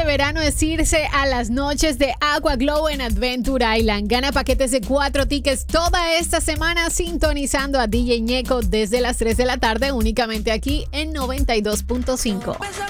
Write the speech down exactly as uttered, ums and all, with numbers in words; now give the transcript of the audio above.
verano es irse a las noches de Aqua Glow en Adventure Island. Gana paquetes de cuatro tickets toda esta semana sintonizando a D J Ñeco desde las tres de la tarde únicamente aquí en noventa y dos punto cinco.